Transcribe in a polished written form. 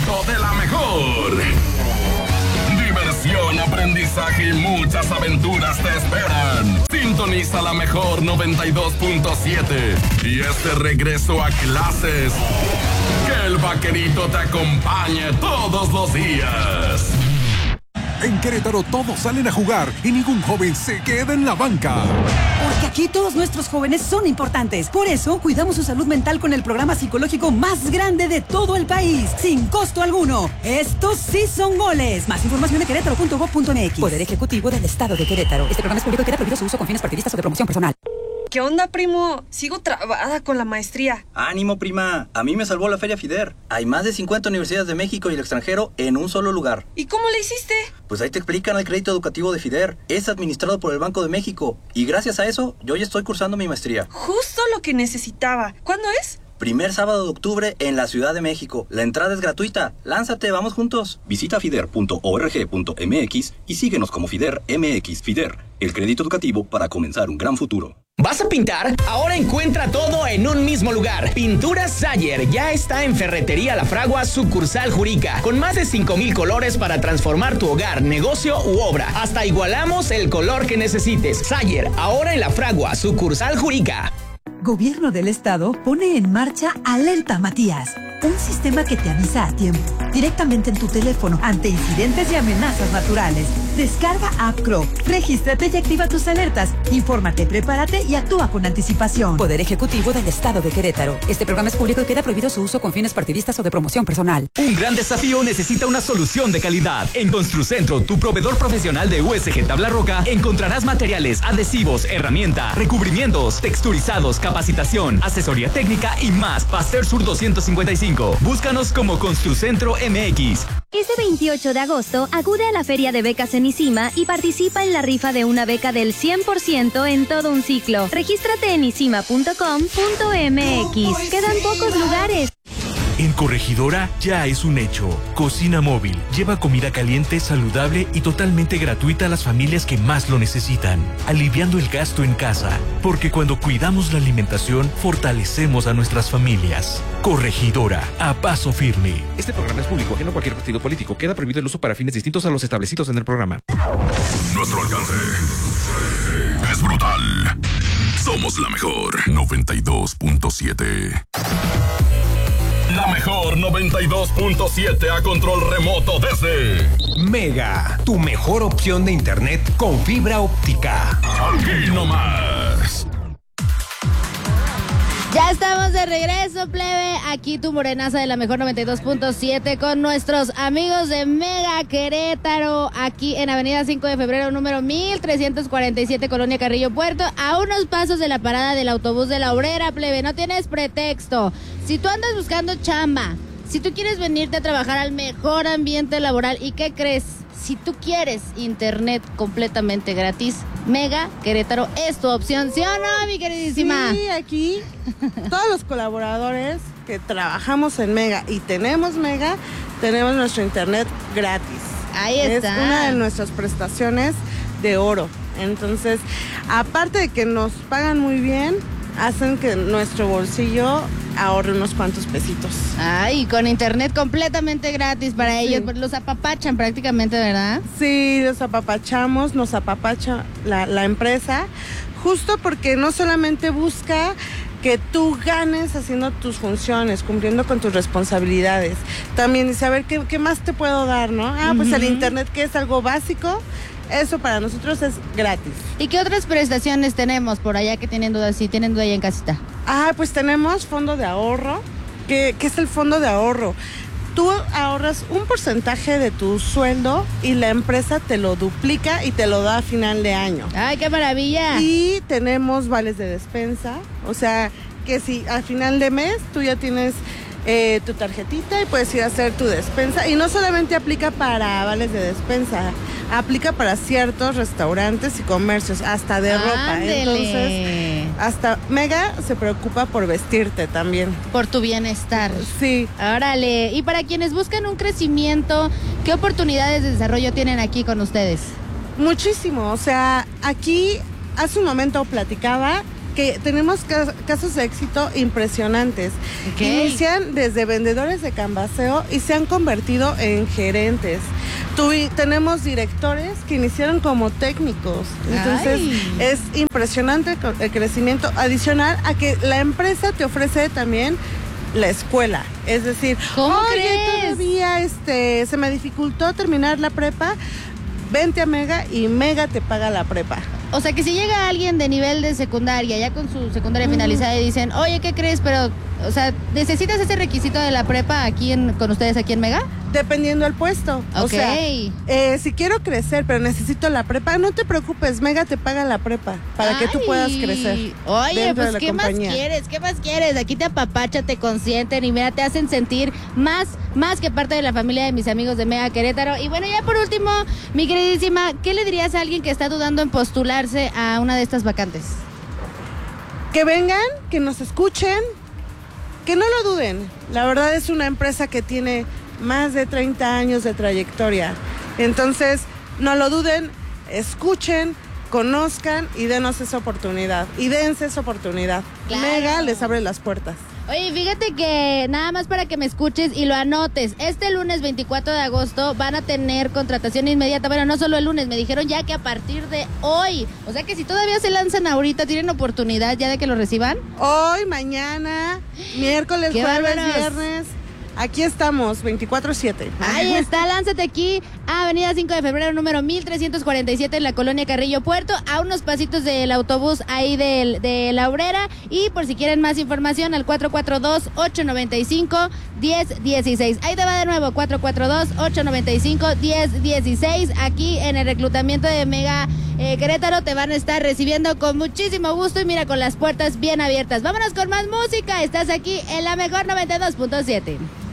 remoto de la mejor. Diversión, aprendizaje y muchas aventuras te esperan. Sintoniza la mejor 92.7 y este regreso a clases. Que el vaquerito te acompañe todos los días. En Querétaro todos salen a jugar y ningún joven se queda en la banca. Porque aquí todos nuestros jóvenes son importantes. Por eso cuidamos su salud mental con el programa psicológico más grande de todo el país, sin costo alguno. Estos sí son goles. Más información de querétaro.gov.mx. Poder Ejecutivo del Estado de Querétaro. Este programa es público y queda prohibido su uso con fines partidistas o de promoción personal. ¿Qué onda, primo? Sigo trabada con la maestría. ¡Ánimo, prima! A mí me salvó la Feria FIDER. Hay más de 50 universidades de México y el extranjero en un solo lugar. ¿Y cómo le hiciste? Pues ahí te explican el crédito educativo de FIDER. Es administrado por el Banco de México. Y gracias a eso, yo ya estoy cursando mi maestría. Justo lo que necesitaba. ¿Cuándo es? Primer sábado de octubre en la Ciudad de México. La entrada es gratuita. Lánzate, vamos juntos. Visita fider.org.mx y síguenos como FIDER MX. FIDER, el crédito educativo para comenzar un gran futuro. ¿Vas a pintar? Ahora encuentra todo en un mismo lugar. Pinturas Sayer ya está en Ferretería La Fragua, sucursal Jurica, con más de 5,000 colores para transformar tu hogar, negocio u obra. Hasta igualamos el color que necesites. Sayer, ahora en La Fragua, sucursal Jurica. Gobierno del Estado pone en marcha Alerta Matías, un sistema que te avisa a tiempo, directamente en tu teléfono, ante incidentes y amenazas naturales. Descarga App Crow, regístrate y activa tus alertas. Infórmate, prepárate y actúa con anticipación. Poder Ejecutivo del Estado de Querétaro. Este programa es público y queda prohibido su uso con fines partidistas o de promoción personal. Un gran desafío necesita una solución de calidad. En Construcentro, tu proveedor profesional de USG Tabla Roca, encontrarás materiales, adhesivos, herramienta, recubrimientos, texturizados, capacitación, asesoría técnica y más. Pasteur Sur 255. Búscanos como Construcentro MX. Este 28 de agosto, acude a la Feria de Becas en ICIMA y participa en la rifa de una beca del 100% en todo un ciclo. Regístrate en isima.com.mx. Quedan pocos lugares. En Corregidora ya es un hecho. Cocina Móvil lleva comida caliente, saludable y totalmente gratuita a las familias que más lo necesitan, aliviando el gasto en casa, porque cuando cuidamos la alimentación, fortalecemos a nuestras familias. Corregidora, a paso firme. Este programa es público, ajeno a cualquier partido político. Queda prohibido el uso para fines distintos a los establecidos en el programa. Nuestro alcance es brutal. Somos la mejor 92.7. La mejor 92.7 a control remoto desde Mega, tu mejor opción de internet con fibra óptica. Aquí nomás. Ya estamos de regreso, plebe. Aquí tu morenaza de la mejor 92.7 con nuestros amigos de Mega Querétaro, aquí en Avenida 5 de Febrero, número 1347, Colonia Carrillo Puerto, a unos pasos de la parada del autobús de la Obrera, plebe. No tienes pretexto. Si tú andas buscando chamba, si tú quieres venirte a trabajar al mejor ambiente laboral, ¿y qué crees? Si tú quieres internet completamente gratis, Mega Querétaro es tu opción, ¿sí o no, mi queridísima? Sí, aquí todos los colaboradores que trabajamos en Mega y tenemos Mega, tenemos nuestro internet gratis. Ahí está. Es una de nuestras prestaciones de oro. Entonces, aparte de que nos pagan muy bien, hacen que nuestro bolsillo ahorre unos cuantos pesitos. Ay, con internet completamente gratis para ellos, los apapachan prácticamente, ¿verdad? Sí, los apapachamos, nos apapacha la empresa, justo porque no solamente busca que tú ganes haciendo tus funciones, cumpliendo con tus responsabilidades. También dice, a ver, ¿qué más te puedo dar, no? Pues el internet, que es algo básico, eso para nosotros es gratis. ¿Y qué otras prestaciones tenemos por allá que tienen dudas? Si tienen duda allá en casita. Pues tenemos fondo de ahorro. ¿Qué es el fondo de ahorro? Tú ahorras un porcentaje de tu sueldo y la empresa te lo duplica y te lo da a final de año. ¡Ay, qué maravilla! Y tenemos vales de despensa. O sea, que si al final de mes tú ya tienes tu tarjetita y puedes ir a hacer tu despensa. Y no solamente aplica para vales de despensa, aplica para ciertos restaurantes y comercios, hasta de ropa. Entonces, hasta Mega se preocupa por vestirte también. Por tu bienestar. Sí. Órale. Y para quienes buscan un crecimiento, ¿qué oportunidades de desarrollo tienen aquí con ustedes? Muchísimo. O sea, aquí hace un momento platicaba que tenemos casos de éxito impresionantes. Inician desde vendedores de canvaseo y se han convertido en gerentes. Tenemos directores que iniciaron como técnicos. Entonces, es impresionante el crecimiento, adicional a que la empresa te ofrece también la escuela. Es decir, todavía se me dificultó terminar la prepa, vente a Mega y Mega te paga la prepa. O sea que si llega alguien de nivel de secundaria, ya con su secundaria finalizada y dicen, oye, ¿qué crees? Pero, o sea, ¿necesitas ese requisito de la prepa con ustedes aquí en Mega? Dependiendo del puesto. Ok. O sea, si quiero crecer, pero necesito la prepa, no te preocupes, Mega te paga la prepa para que tú puedas crecer. Oye, pues, ¿qué compañía. más quieres? ¿Qué más quieres? Aquí te apapachan, te consienten y mira, te hacen sentir más que parte de la familia de mis amigos de Mega Querétaro. Y bueno, ya por último, mi queridísima, ¿qué le dirías a alguien que está dudando en postularse a una de estas vacantes? Que vengan, que nos escuchen, que no lo duden. La verdad es una empresa que tiene más de 30 años de trayectoria. Entonces, no lo duden, escuchen, conozcan y denos esa oportunidad. Y dense esa oportunidad. Claro. Mega les abre las puertas. Oye, fíjate que nada más para que me escuches y lo anotes, este lunes 24 de agosto van a tener contratación inmediata. Bueno, no solo el lunes, me dijeron ya que a partir de hoy. O sea que si todavía se lanzan ahorita, ¿tienen oportunidad ya de que lo reciban? Hoy, mañana, miércoles, jueves, viernes. Aquí estamos, 24/7. Ahí está, lánzate aquí a Avenida 5 de Febrero, número 1347 en la Colonia Carrillo Puerto, a unos pasitos del autobús ahí de La Obrera. Y por si quieren más información, al 442-895-1016. Ahí te va de nuevo, 442-895-1016. Aquí en el reclutamiento de Mega Querétaro te van a estar recibiendo con muchísimo gusto y mira, con las puertas bien abiertas. Vámonos con más música. Estás aquí en la mejor 92.7.